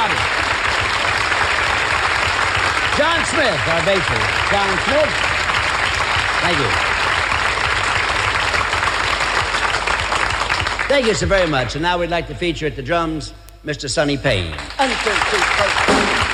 Bobby. John Smith, our bassist. John Smith. Thank you. Thank you so very much. And now we'd like to feature at the drums, Mr. Sonny Payne.